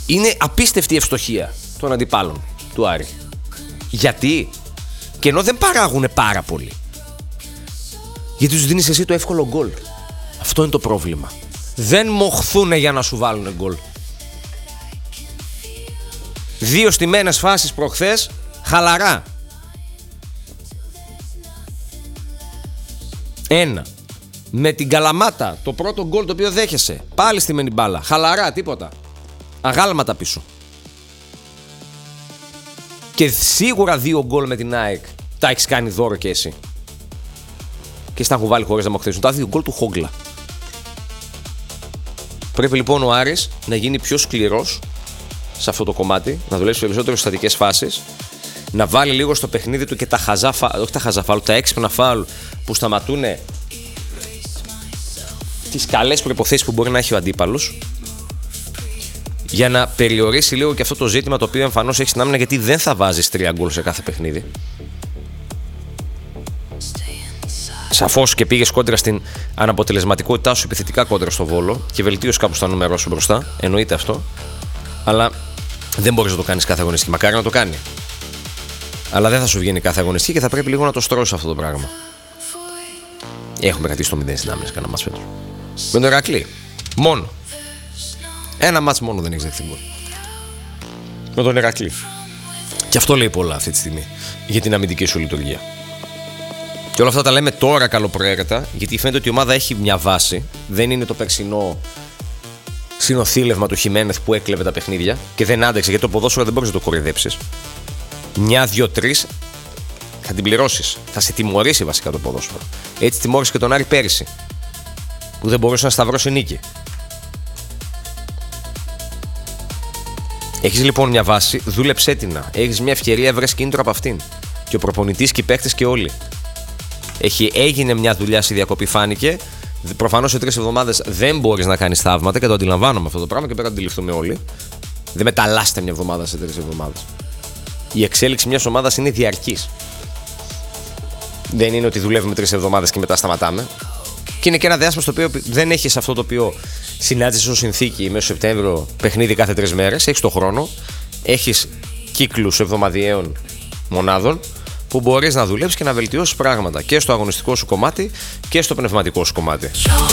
Είναι απίστευτη η ευστοχία των αντιπάλων του Άρη. Γιατί? Και ενώ δεν παράγουν πάρα πολύ. Γιατί τους δίνεις εσύ το εύκολο γκολ. Αυτό είναι το πρόβλημα. Δεν μοχθούν για να σου βάλουν γκολ. 2 στημένες φάσεις προχθές, χαλαρά. 1. Με την Καλαμάτα, το πρώτο γκολ το οποίο δέχεσαι. Πάλι στημένη μπάλα. Χαλαρά, τίποτα. Αγάλματα πίσω. Και σίγουρα 2 γκολ με την ΑΕΚ τα έχεις κάνει δώρο και εσύ. Και στα έχουν βάλει χωρίς να μοχθήσουν. Τα 2 γκολ του Χόγκλα. Πρέπει λοιπόν ο Άρης να γίνει πιο σκληρός σε αυτό το κομμάτι, να δουλέψει περισσότερο στις στατικές φάσεις, να βάλει λίγο στο παιχνίδι του και τα χαζά τα έξυπνα φάουλ που σταματούν τις καλές προϋποθέσεις που μπορεί να έχει ο αντίπαλος, για να περιορίσει λίγο και αυτό το ζήτημα το οποίο εμφανώς έχει στην άμυνα, γιατί δεν θα βάζεις 3 γκολ σε κάθε παιχνίδι. Σαφώς και πήγες κόντρα στην αναποτελεσματικότητά σου, επιθετικά κόντρα στο Βόλο και βελτίωσε κάπου στα νούμερα σου μπροστά. Εννοείται αυτό. Αλλά δεν μπορείς να το κάνεις κάθε αγωνιστική. Μακάρι να το κάνει. Αλλά δεν θα σου βγαίνει κάθε αγωνιστική και θα πρέπει λίγο να το στρώσεις αυτό το πράγμα. Έχουμε κρατήσει το 0 στην άμυνα, κανένα μάτς φέτος. Με τον Ηρακλή. Μόνο. Ένα μάτς μόνο δεν έχεις δεχθεί γκολ. Με τον Ηρακλή. Και αυτό λέει πολλά αυτή τη στιγμή για την αμυντική σου λειτουργία. Και όλα αυτά τα λέμε τώρα καλοπροαίρετα, γιατί φαίνεται ότι η ομάδα έχει μια βάση. Δεν είναι το περσινό συνοθήλευμα του Χιμένεθ που έκλεβε τα παιχνίδια και δεν άντεξε, γιατί το ποδόσφαιρο δεν μπορείς να το κοροϊδέψεις. 1, 2, 3 θα την πληρώσεις. Θα σε τιμωρήσει βασικά το ποδόσφαιρο. Έτσι τιμώρησε και τον Άρη πέρυσι, που δεν μπορούσε να σταυρώσει νίκη. Έχεις λοιπόν μια βάση, δούλεψέ την. Έχεις μια ευκαιρία, βρες κίνητρο από αυτήν. Και ο προπονητής και οι παίκτες και όλοι. Έγινε μια δουλειά στη διακοπή, φάνηκε. Προφανώς σε 3 εβδομάδες δεν μπορείς να κάνεις θαύματα και το αντιλαμβάνομαι αυτό το πράγμα και πρέπει να το αντιληφθούμε όλοι. Δεν μεταλλάσσεται μια εβδομάδα σε 3 εβδομάδες. Η εξέλιξη μιας ομάδας είναι διαρκής. Δεν είναι ότι δουλεύουμε 3 εβδομάδες και μετά σταματάμε. Και είναι και ένα διάστημα στο οποίο δεν έχεις αυτό το οποίο συνάντησες ως συνθήκη μέσα στο Σεπτέμβριο, παιχνίδι κάθε 3 μέρες. Έχεις το χρόνο, έχεις κύκλους εβδομαδιαίων μονάδων που μπορείς να δουλέψεις και να βελτιώσεις πράγματα και στο αγωνιστικό σου κομμάτι και στο πνευματικό σου κομμάτι.